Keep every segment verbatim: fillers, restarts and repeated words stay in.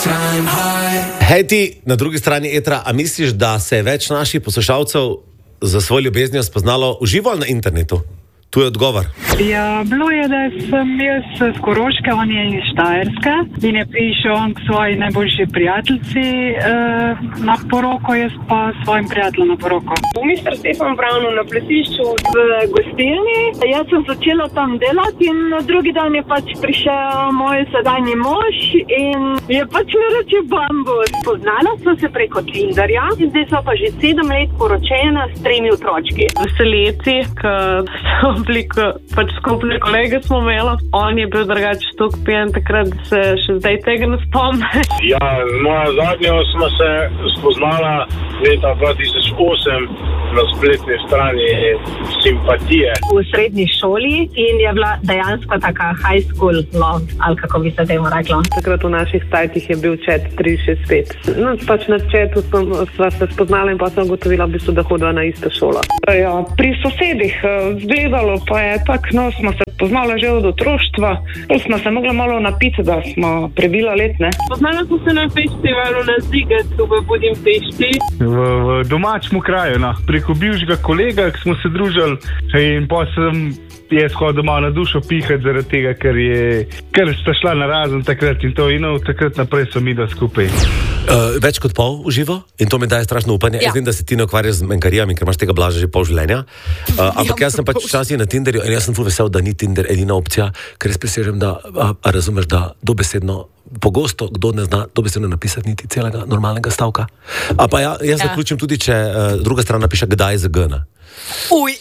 Hej ti, na drugi strani etra, a misliš, da se je več naših poslušalcev za svojo ljubeznijo spoznalo v živo ali na internetu? Tu je odgovor. Ja, bilo je, da sem jaz z Koroške, on je iz Štajerske in je prišel on k svoji najboljši prijateljci eh, na poroko, jaz pa svojim prijateljem na poroko. V mister Stefan Brownu na plesišču v gostilni. Jaz sem začela tam delati in na drugi dan je pač prišel moj sedanji mož in je pač naročil bambus. Poznala sem se preko Tinderja, zdaj so pa že sedem let poročena s tremi otročki. Veseleci, ker so bili, pač skupne kolege smo imeli. On je bil drugače tok pijen takrat, da se še zdaj tega ne spomne. Ja, moja zadnja smo se spoznala leta dva tisoč osem na spletni strani Simpatije. V srednji šoli in je bila dejansko taka high school love, ali kako bi se temu reklo. Takrat v naših sajtih je bil chat tri šest pet. No, pač na chatu sva se spoznala in pa sem ugotovila, v bistvu, da hodiva na isto šolo. Ja, pri sosedih zgledalo pa je tak, no, smo se poznali že od otroštva. Smo se mogli malo napiti, da smo prebila let, ne? Poznala smo se na festivalu na Zigetu v Budimpešti. V, v domačemu kraju, no. Preko bivšega kolega, ki smo se družili in pa sem jaz hodil malo na dušo pihati zaradi tega, ker je, ker sta šla na razen takrat in to in od takrat naprej so mi da skupaj. Uh, več kot pol v živo in to mi daje strašno upanje. Ja. Jaz vem, da se ti ne ukvarjaš z menkarijami, ker imaš tega Blaža že pol življenja. Uh, ampak ja, jaz sem pač včasih na Tinderju in jaz sem ful vesel, da ni Tinder edina opcija, ker jaz presežem, da a, a razumeš, da dobesedno pogosto kdo ne zna dobesedno napisati niti celega normalnega stavka. A pa ja, jaz ja. zaključim tudi, če uh, druga stran napiše kdaj z G. Uj,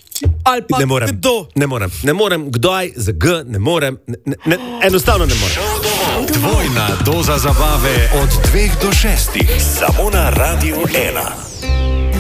ali pa ne morem, kdo? Ne morem, ne morem, kdaj z G, ne morem, ne, ne, enostavno ne morem. Dvojna doza zabave od dveh do šestih, samo na Radiu ena.